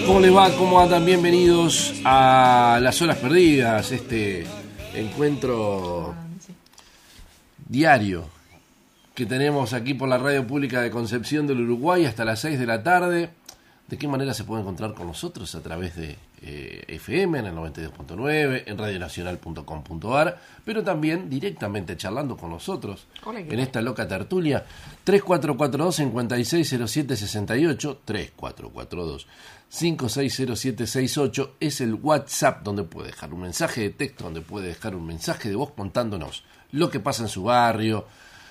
¿Cómo les va? ¿Cómo andan? Bienvenidos a Las Horas Perdidas, este encuentro diario que tenemos aquí por la Radio Pública de Concepción del Uruguay hasta las 6 de la tarde. ¿De qué manera se puede encontrar con nosotros? A través de FM en el 92.9, en radionacional.com.ar, pero también directamente charlando con nosotros en esta loca tertulia. 3442-560768, 3442-560768 es el WhatsApp donde puede dejar un mensaje de texto, donde puede dejar un mensaje de voz contándonos lo que pasa en su barrio,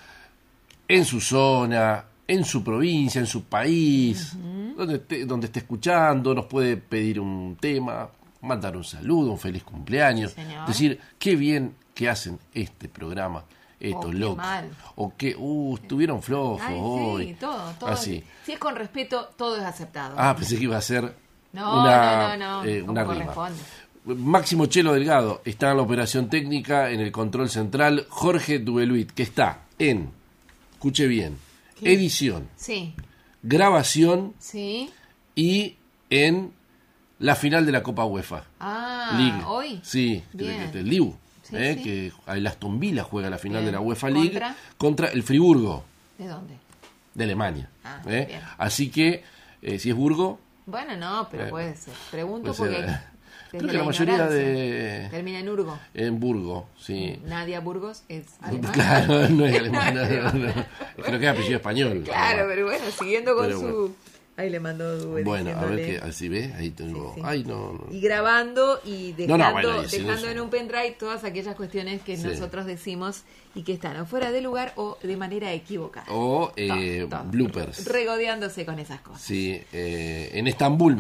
en su zona, en su provincia, en su país, donde esté escuchando. Nos puede pedir un tema, mandar un saludo, un feliz cumpleaños, decir qué bien que hacen este programa estos locos, o que estuvieron flojos hoy. Sí, todo así. Si es con respeto, todo es aceptado. Pensé que iba a ser no, una rima. Corresponde. Máximo Chelo Delgado está en la operación técnica, en el control central. Jorge Dubeluit, que está en, escuche bien, edición, sí, grabación, sí, y en la final de la Copa UEFA League. ¿Hoy? Sí, bien. El Liu, sí. Que el Aston Villa juega la final bien. de la UEFA League contra el Friburgo. ¿De dónde? De Alemania. Bien. Así que, si es Burgo... Bueno, no, pero puede ser. Pregunto puede porque... ser. Creo que la mayoría de... Termina en Urgo. En Burgo, sí. Nadia Burgos es alemana. Claro, no es alemana. No. Creo que es apellido español. Claro, pero bueno, siguiendo con su... Bueno. Ahí le mandó Dube. Bueno, a ver qué, así ve, ahí tengo. Sí. Ay, no. Y grabando y dejando, dejando en un pendrive todas aquellas cuestiones que nosotros decimos y que están o fuera de lugar o de manera equivocada. O bloopers. Regodeándose con esas cosas. Sí, en Estambul,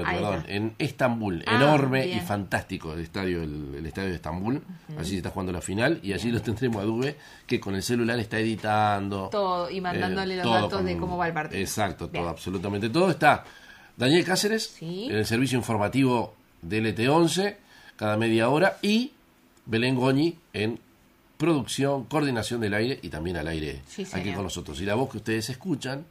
en Estambul, enorme bien. Y fantástico el estadio de Estambul. Allí se está jugando la final y allí lo tendremos a Dube, que con el celular está editando todo y mandándole los datos de cómo va el partido. Exacto, bien. todo, absolutamente todo. Está Daniel Cáceres en el servicio informativo de LT11 cada media hora y Belén Goñi en producción, coordinación del aire y también al aire aquí con nosotros. Y la voz que ustedes escuchan,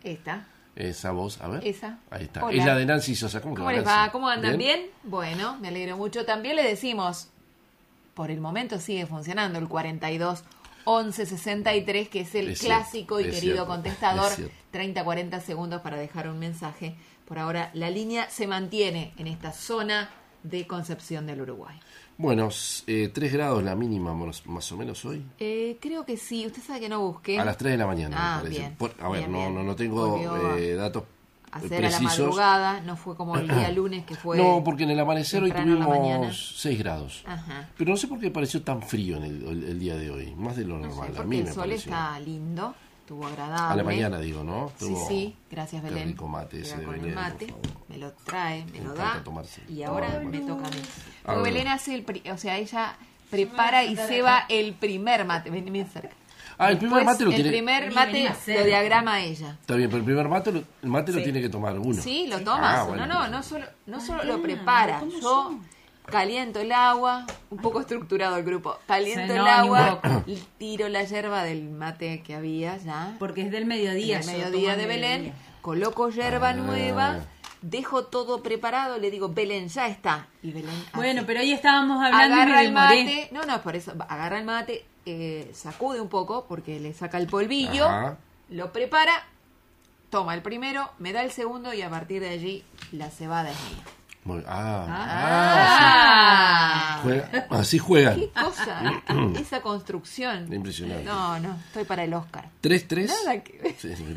esa voz, a ver, ahí está. Hola. Es la de Nancy Sosa. ¿Cómo les va? ¿Cómo andan? ¿Bien? Bueno, me alegro mucho. También le decimos, por el momento sigue funcionando el 42 11 63, que es el clásico y querido contestador. 30-40 segundos para dejar un mensaje. Por ahora la línea se mantiene en esta zona de Concepción del Uruguay. Bueno, 3 grados la mínima más o menos hoy. Creo que sí. Usted sabe que no busqué. A las 3 de la mañana, me parece. Bien. No tengo datos hacer precisos. A la madrugada, no fue como el día lunes que fue. No, porque en el amanecer hoy tuvimos 6 grados. Ajá. Pero no sé por qué pareció tan frío en el día de hoy, más de lo normal. No sé, a mí el me sol pareció. está lindo, estuvo agradable. A la mañana digo, ¿no? Sí, gracias Belén. Qué rico mate ese de Belén, mate, por favor. me lo trae, me lo da. Y ahora ahora me toca a mí. Porque Belén hace ella prepara y ceba el primer mate. Vení cerca. El primer mate lo tiene. El primer mate lo diagrama ella. Está bien, pero el primer mate lo tiene que tomar uno. Sí, lo toma. Bueno, no solo lo prepara. Yo caliento el agua, un poco estructurado el grupo. Caliento el agua, tiro la yerba del mate que había ya. Porque es del mediodía. El mediodía de Belén. Coloco yerba nueva. Dejo todo preparado, le digo, Belén, ya está. Y Belén bueno, pero hoy estábamos hablando agarra y el mate. No, por eso. Agarra el mate, sacude un poco porque le saca el polvillo. Ajá. Lo prepara, toma el primero, me da el segundo y a partir de allí la cebada es mía. Así juegan. ¿Qué cosa? Esa construcción. Impresionante. No, estoy para el Oscar. 3-3. Nada que ver.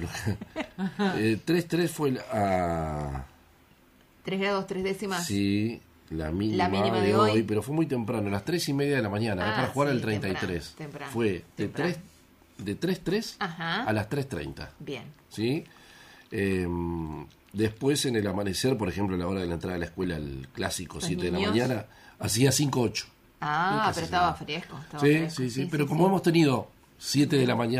3-3 fue a 3 grados 3 décimas. Sí, la mínima de hoy, pero fue muy temprano, a las 3:30 de la mañana, para jugar el 33. Temprano. Fue de 3:03 a las 3:30. Bien. ¿Sí? Después en el amanecer, por ejemplo, a la hora de la entrada a la escuela, el clásico 7 de la mañana, hacía 5:08. Pero estaba fresco. Sí, pero como hemos tenido 7 de la mañana